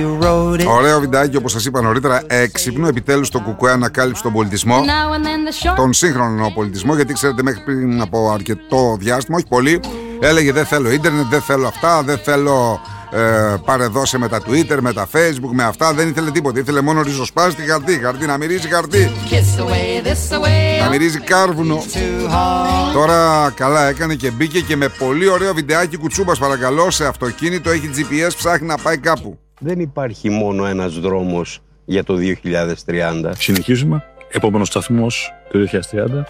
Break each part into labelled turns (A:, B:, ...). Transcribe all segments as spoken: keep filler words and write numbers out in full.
A: Ωραίο βιντεάκι, όπως σας είπα νωρίτερα. Έξυπνο, επιτέλους το Κουκουέ ανακάλυψε τον πολιτισμό, τον σύγχρονο πολιτισμό, γιατί ξέρετε μέχρι πριν από αρκετό διάστημα, όχι πολύ, έλεγε δεν θέλω ίντερνετ, δεν θέλω αυτά, δεν θέλω ε, παρεδώσε με τα Twitter, με τα Facebook, με αυτά. Δεν ήθελε τίποτα, ήθελε μόνο ριζοσπάστη χαρτί, χαρτί, να μυρίζει χαρτί, να μυρίζει κάρβουνο. Τώρα καλά έκανε και μπήκε και με πολύ ωραίο βιντεάκι κουτσούμπας, παρακαλώ, σε αυτοκίνητο, έχει τζι πι ες, ψάχνει να πάει κάπου.
B: Δεν υπάρχει μόνο ένας δρόμος για το δύο χιλιάδες τριάντα.
C: Συνεχίζουμε. Επόμενος σταθμός το δύο χιλιάδες τριάντα.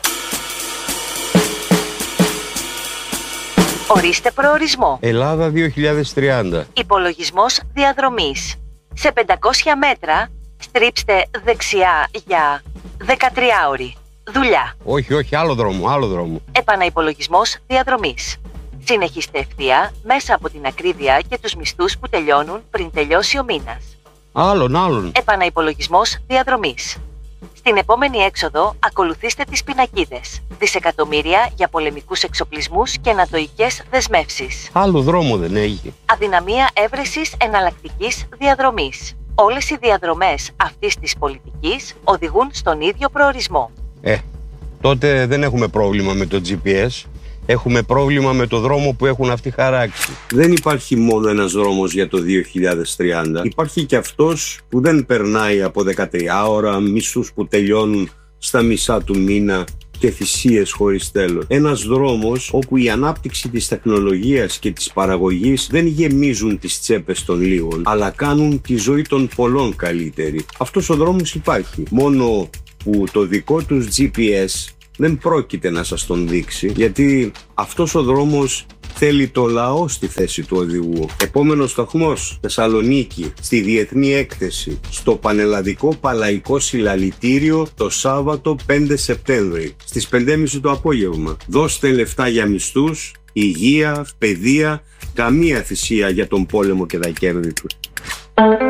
D: Ορίστε προορισμό.
B: Ελλάδα δύο χιλιάδες τριάντα.
D: Υπολογισμός διαδρομής. Σε πεντακόσια μέτρα στρίψτε δεξιά για δεκατρία ώρη. Δουλειά.
B: Όχι, όχι, άλλο δρόμο, άλλο δρόμο.
D: Επαναυπολογισμός διαδρομής. Συνεχίστε ευθεία μέσα από την ακρίβεια και τους μισθούς που τελειώνουν πριν τελειώσει ο μήνας.
B: Άλλον, άλλον.
D: Επαναυπολογισμός διαδρομής. Στην επόμενη έξοδο ακολουθήστε τις πινακίδες. Δισεκατομμύρια για πολεμικούς εξοπλισμούς και νατοικές δεσμεύσεις.
B: Άλλο δρόμο δεν έχει.
D: Αδυναμία έβρεσης εναλλακτικής διαδρομής. Όλες οι διαδρομές αυτής της πολιτικής οδηγούν στον ίδιο προορισμό.
B: Ε, τότε δεν έχουμε πρόβλημα με το τζι πι ες. Έχουμε πρόβλημα με το δρόμο που έχουν αυτοί χαράξει. Δεν υπάρχει μόνο ένας δρόμος για το δύο χιλιάδες τριάντα. Υπάρχει και αυτός που δεν περνάει από δεκατρία ώρα, μισθούς που τελειώνουν στα μισά του μήνα και θυσίες χωρίς τέλος. Ένας δρόμος όπου η ανάπτυξη της τεχνολογίας και της παραγωγής δεν γεμίζουν τις τσέπες των λίγων, αλλά κάνουν τη ζωή των πολλών καλύτερη. Αυτός ο δρόμος υπάρχει. Μόνο που το δικό τους τζι πι ες δεν πρόκειται να σας τον δείξει, γιατί αυτός ο δρόμος θέλει το λαό στη θέση του οδηγού. Επόμενος σταθμός, Θεσσαλονίκη, στη Διεθνή Έκθεση, στο Πανελλαδικό Παλαϊκό Συλλαλητήριο το Σάββατο πέντε Σεπτέμβρη, στις πέντε και μισή το απόγευμα. Δώστε λεφτά για μισθούς, υγεία, παιδεία, καμία θυσία για τον πόλεμο και τα κέρδη του.